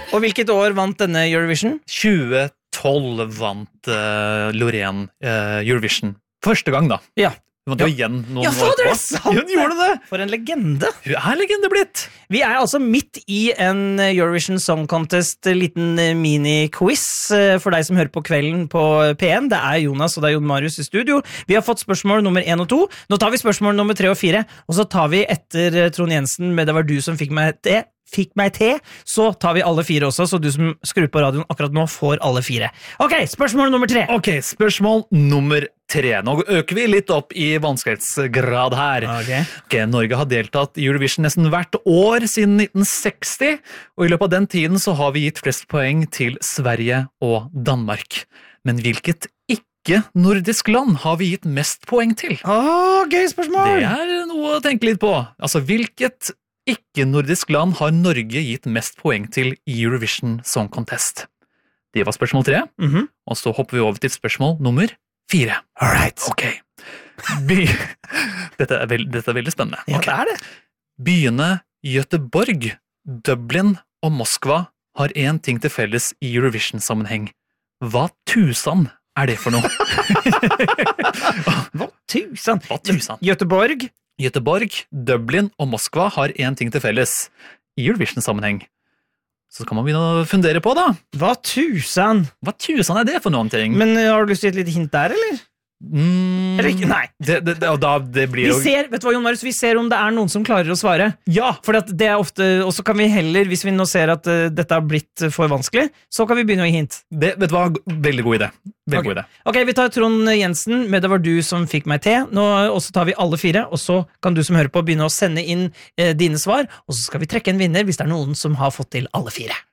Og hvilket år vant denne Eurovision? 2012 vant Loreen Eurovision. Første gang da. Ja. Hun vant jo igjen noen Ja, år fader, det på. er sant! Hun gjorde det! For en legende. Hun legende blitt. Vi altså midt i en Eurovision Song Contest, liten mini-quiz for deg som hører på kvelden på P1. Det Jonas og det Jon Marius i studio. Vi har fått spørsmål nummer 1 og 2. Nå tar vi spørsmål nummer 3 og 4, og så tar vi etter Trond Jensen med Det var du som fikk meg til, så tar vi alle 4 også, så du som skrur på radioen akkurat nå får alle 4. Ok, spørsmål nummer 3. Ok, spørsmål nummer 3. Nå øker vi litt opp i vanskelighetsgrad her. Ok, Norge har deltatt i Eurovision nesten hvert år siden 1960, og i løpet av den tiden så har vi gitt flest poeng til Sverige og Danmark. Men hvilket ikke-nordisk land har vi gitt mest poeng til? Gøy spørsmål! Det noe å tenke litt på. Altså, hvilket ikke-nordisk land har Norge gitt mest poeng til i Eurovision Song Contest? Det var spørsmål 3, og så hopper vi over til spørsmål nummer 4. Alright. Ok. Dette er veldig spennende. Ja, Ok. det det. Byene Göteborg, Dublin og Moskva har en ting til felles i Eurovision-sammenheng. Hva tusen er det for noe? Hva tusen? Hva tusen? Göteborg. Göteborg, Dublin og Moskva har en ting til felles i Eurovision-sammenheng. Så kan man begynne å fundere på da. Hva tusen? Hva tusen er det for noen ting? Men har du lyst til et lite hint der, eller? Eller ikke? Nei. Det blir Vi jo... ser, vet du hva, Jon Marius, vi ser om det noen som klarer å svare. Ja! For det ofte, og så kan vi heller, hvis vi nå ser at dette har blitt for vanskelig, så kan vi begynne å gi hint. Vet du hva? Veldig god idé. Veldig god idé. Ok, vi tar Trond Jensen med Det var du som fikk meg til. Nå, og så tar vi alle 4, og så kan du som hører på begynne å sende inn dine svar, og så skal vi trekke en vinner hvis det noen som har fått til alle 4.